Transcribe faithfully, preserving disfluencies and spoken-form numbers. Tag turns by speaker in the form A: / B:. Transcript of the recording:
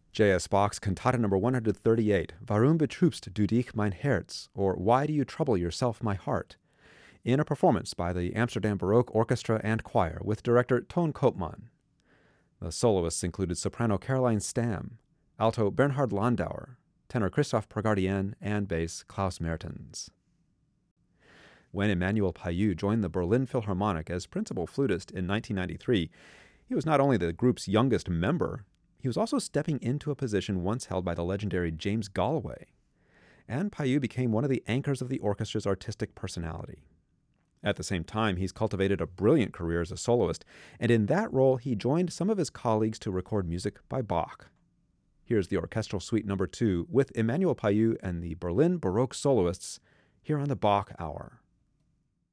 A: J S. Bach's Cantata number one hundred thirty-eight, Warum betrübst du dich mein Herz, or Why do you trouble yourself, my heart, in a performance by the Amsterdam Baroque Orchestra and Choir with director Toon Koopman. The soloists included soprano Caroline Stam, alto Bernhard Landauer, tenor Christophe Progardien, and bass Klaus Mertens. When Emmanuel Payut joined the Berlin Philharmonic as principal flutist in nineteen ninety-three, he was not only the group's youngest member, he was also stepping into a position once held by the legendary James Galway. And Payut became one of the anchors of the orchestra's artistic personality. At the same time, he's cultivated a brilliant career as a soloist, and in that role, he joined some of his colleagues to record music by Bach. Here's the Orchestral Suite number two with Emmanuel Payut and the Berlin Baroque soloists here on the Bach Hour.